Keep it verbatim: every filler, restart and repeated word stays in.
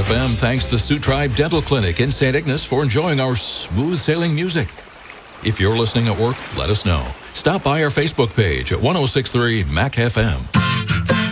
F M thanks the Sioux Tribe Dental Clinic in Saint Ignace for enjoying our smooth sailing music. If you're listening at work, let us know. Stop by our Facebook page at ten sixty-three M A C F M.